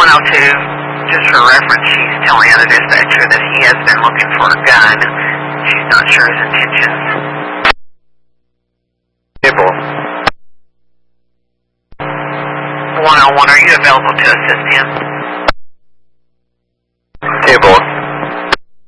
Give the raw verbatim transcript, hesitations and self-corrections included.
one oh two, just for reference, she's telling the other dispatcher that he has been looking for a gun. She's not sure his intentions. Table. one oh one, are you available to assist him? Table,